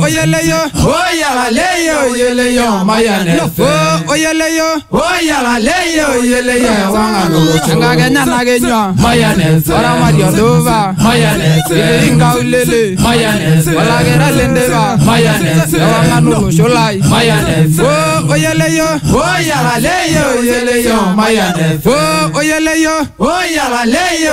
oyeleyo, oyeleyo, mayonnaise. Oyeleyo, oyeleyo, wangalo. Ngagenya nagenyo, mayonnaise. Ora mario dova, mayonnaise. Inga ulele, mayonnaise. Wala gera lendeva, mayonnaise. Wangano sholai, mayonnaise. Oyeleyo, oyeleyo, mayonnaise. Oyeleyo, oyeleyo.